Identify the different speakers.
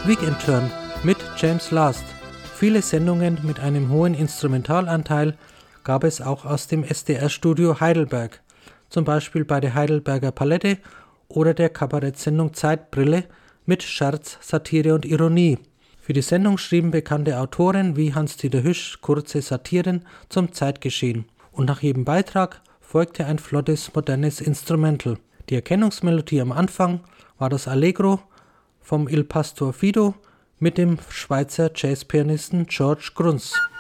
Speaker 1: Weekend Turn mit James Last. Viele Sendungen mit einem hohen Instrumentalanteil gab es auch aus dem SDR-Studio Heidelberg, zum Beispiel bei der Heidelberger Palette oder der Kabarettsendung Zeitbrille mit Scherz, Satire und Ironie. Für die Sendung schrieben bekannte Autoren wie Hans-Dieter Hüsch kurze Satiren zum Zeitgeschehen. Und nach jedem Beitrag folgte ein flottes, modernes Instrumental. Die Erkennungsmelodie am Anfang war das Allegro vom Il Pastor Fido mit dem Schweizer Jazzpianisten George Gruntz.